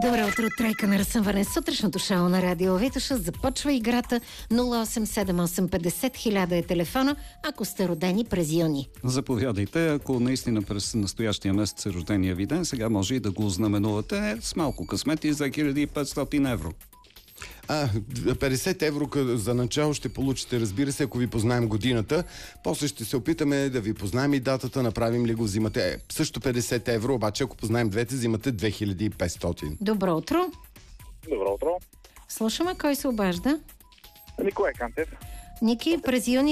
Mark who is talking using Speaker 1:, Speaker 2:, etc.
Speaker 1: Добро утро, тройка на разсъмване. Сутрешното шоу на Радио Витоша започва играта. 087850 е телефона, ако сте родени през юни.
Speaker 2: Заповядайте, ако наистина през настоящия месец е рождения ви ден, сега може и да го ознаменувате с малко късмет и за 1500 евро.
Speaker 3: 50 евро за начало ще получите, разбира се, ако ви познаем годината. После ще се опитаме да ви познаем и датата, направим ли го, взимате също 50 евро, обаче ако познаем двете, взимате 2500.
Speaker 1: Добро утро.
Speaker 4: Добро утро.
Speaker 1: Слушаме, кой се обажда?
Speaker 4: Николай Кантев.
Speaker 1: Ники, през юни